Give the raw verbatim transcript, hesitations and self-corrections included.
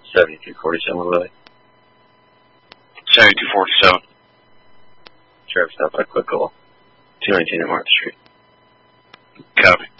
seventy-two forty-seven, Lily. seventy-two forty-seven. Sheriff, stop by Quick Call. two nineteen at Martha Street. Copy.